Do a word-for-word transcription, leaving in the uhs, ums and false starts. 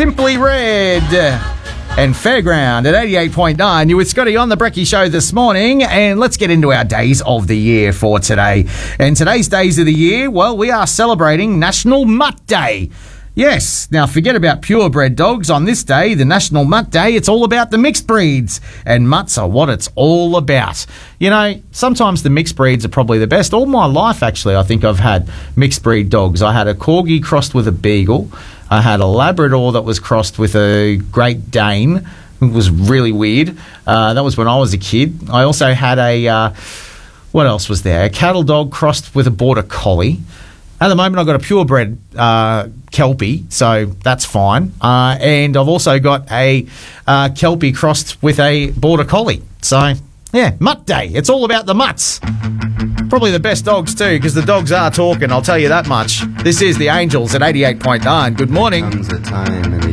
Simply Red and Fairground at eighty-eight point nine. You're with Scotty on the Brekkie Show this morning, and let's get into our days of the year for today. And today's days of the year, well, we are celebrating National Mutt Day. Yes, now forget about purebred dogs. On this day, the National Mutt Day, it's all about the mixed breeds, and mutts are what it's all about. You know, sometimes the mixed breeds are probably the best. All my life, actually, I think I've had mixed breed dogs. I had a Corgi crossed with a Beagle. I had a Labrador that was crossed with a Great Dane. It was really weird. Uh, that was when I was a kid. I also had a, uh, what else was there? A cattle dog crossed with a Border Collie. At the moment, I've got a purebred uh, Kelpie, so that's fine. Uh, and I've also got a uh, Kelpie crossed with a Border Collie. So, yeah, Mutt Day. It's all about the mutts. Probably the best dogs too, because the dogs are talking, I'll tell you that much. This is the Angels at eighty-eight point nine. Good morning. Comes a time in the